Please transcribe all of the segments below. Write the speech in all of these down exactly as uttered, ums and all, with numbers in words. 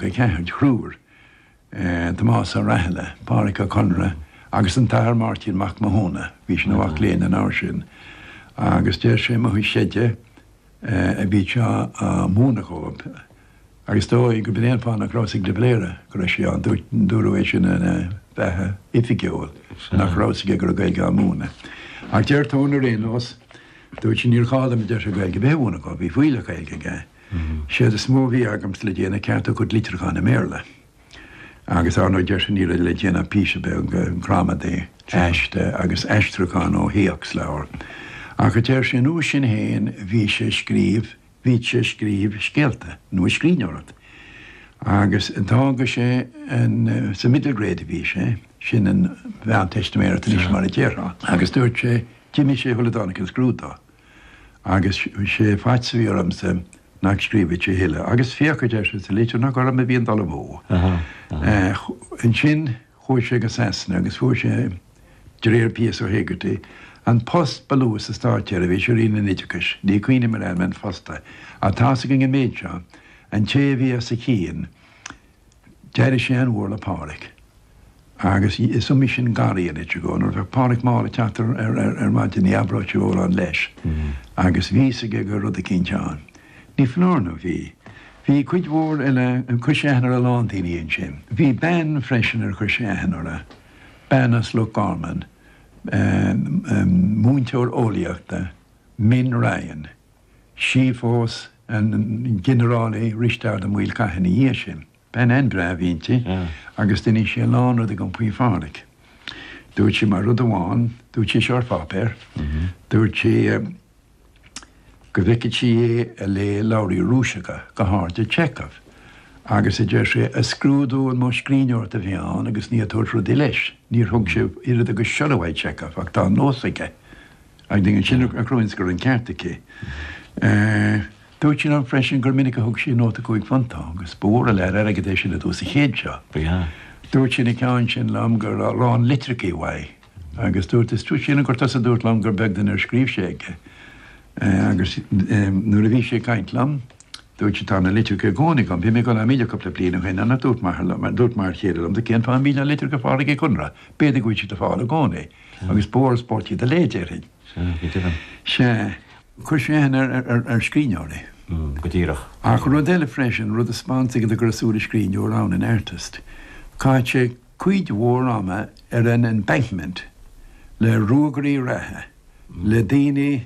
le ceir chrúr Tá más a rahile, páric a conra, agus an tair Martin Mac Mahona, bhí sin bhach léana an áir sin. Agus déir sé mo séide a bhí se a múnachób. Agus dó go bhíon fána crosig de bléire, go sé an dúéis sin an bheitthe ifigeol, nach crosig gur gaige a múna. Ach déir tóna réonós, dúirt sin níor cháda me déir se gaige bhéhúnachá, bhí fuile gaige ga. sé a smó bhí agams le déana ceartta go lítrachán na méle. Agus an deir sin íre le déana píise be gramadé eiste agus eistrachán ó héoach leir. A go déir sin nó sin héin bhí sé scríb, bhí sé scríb scéalta, nó scríneorat. Agus antága sé an sa middelgréide bhí sé, sin an bhean testament níos mar a déirá. Agus dúirt sé Jimmy sé thuladánach an scrúdá. Agus sé fáitsa bhí orm sa nach scríbit sé hiile. Agus fiacha déir sé sa lítear nach orm a bhíon dal bhó. An sin chuir sé go sesna, agus fuair sé de réir píos ó héigeirtí. An post balús a státear a bhí sé rína níteachas, ní cuioine mar an men fasta. A tása gan an méid seo, an té bhí a sa cían, deir sé an bhór le páric. Agus is um sin garí an éidir gón, ar bheith páric mála teachtar ar maid in eabráte bhór an leis. Agus bhí sa go rud a cinteán. Ní flórna bhí. Bhí cuid mhór ile chuiséanar a lán daoine sin. Bhí ben freisin ar chuiséanar le, ben as Luke Garman, múnteoir óliaachta, min Ryan, sífós an generálaí risteard an bhfuil caihanna dhé sin. Ben en bra bhínti, agus duine sé lán rud a go puí fáric. Dúirt sé mar rud amháin, dúirt sé seoir pápéir, dúirt sé go bhicid sí a le Laurí Rúiseacha go háirte Chekhov. Agus a déir sé a scrúdú an má scríneoirt a bhíán agus ní atúir rud leis. Níor thug sé iad agus seohhaid Chekhov ach tá nósaige. Ag dinge sin a cruins gur an ceartaché. Dúirt sin an freisin gur minic a thug sí nóta chuig fantá, agus bóra le ar aige éis sin a dús a chéad seo. Dúirt sin i ceann sin lam gur rán litricí bhaid. Agus dúirt is túirt sin gur tas a dúirt lam gur begdan ar scríb séige. Agus nuair a bhí sé caint lam, dúirt sé tá na litrica gcónig an, bhí mé go na míide coppla bliana chuin na dúirt mar dúirt mar chéad am, de cén fá míle litrica fáric é chunra, béidir gúid si a fála gcónaí, agus bór sportí de léidir. sé chuir sé ar scríneoirí. Go dtíireach. A chu rud eile freisin rud a spáinsa go grasúla scríneoir an an airtist. Cáid sé cuid mhór ama ar an embankment le ruagaí rathe, le daoine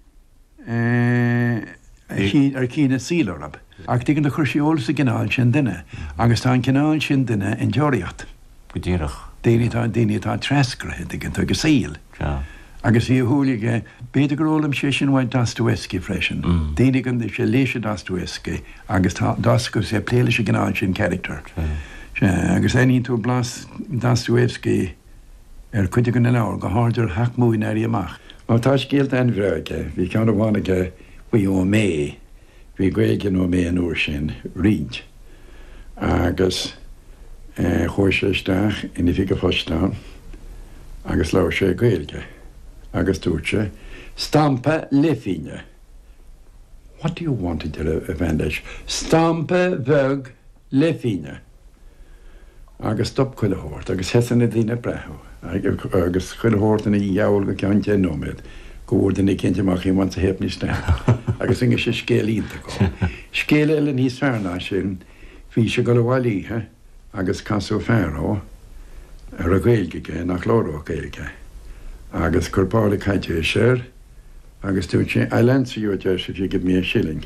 ar cína sílarab. Ach tígann de chuir siúil sa gnáil sin duine, agus tá an gnáil sin duine an teoríocht. Go dtíireach. Daoine tá daoine tá trescrathe digann tú go síl. Agus bhí thuúlaige beidir gorólam sé sin bhaid Dostoevsky freisin. Daoine gan sé léise Dostoevsky agus dasco sé pléile sé gnáil sin character. Agus éíonn tú blas Dostoevsky ar chuide gan leir go háidir haacmúin airí amach. Má tá scéalt an bhreaige, bhí ceanna bhánaige bhí ó mé, bhí gaige nó mé an úr sin ríd. Agus chuir sé isteach ina bhí go fáistán, agus leir sé gailge. Agus dúirt sé, stampa lefíne. What do you want to do, Evandish? Stampa bheg lefíne. Agus stop chuile hórt, agus hesanna dtíine brethú. Agus chuile hórtainna í dheall go ceannte nóméid, go bhórtainna cinnte amach í bhaint a héip níos steach. Agus inge sé scéalínta go. Scéile eile níos fearná sin, bhí sé go bhhailíthe, agus casú fearró, ar a gailgeige nach lóró gailge. Agus corpála caite sér, agus dúirt sé, I lend to you a dish if you give me a shilling.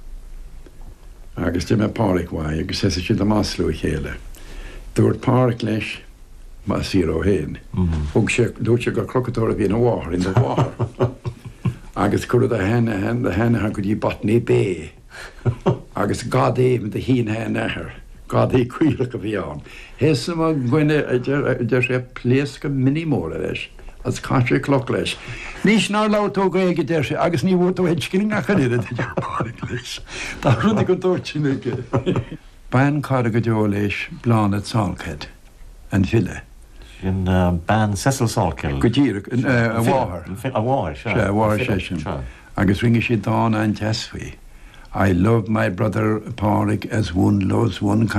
Agus dí me páric bhaid, agus sé sé de máslú chéile. Dúirt páric leis, má sír ó héin. Thug sé, dúirt sé go crocatóra bhíon a bháthair in do bháthair. Agus curad a henne, hen, the henne ha go dí botní bé. Agus gad éim de hín hen ehir. Gad é cuireach a bhíán. Hés am a gine a deir sé pléas go minimóla leis. As cáir cloch leis. Nís ná látó go éige déir sé, agus ní bhór heid cinning a chuide páric leis. Tá runna go dúirt sin ige. Ban cáda go deo leis blána Salkhead an fille. Sin ban Cecil Salkhead. Go dtíireach a bháthair. A bháthair, se. A bháthair sé sin. Agus ringe sé dána an teasfaí. I love my brother Páric as one loves one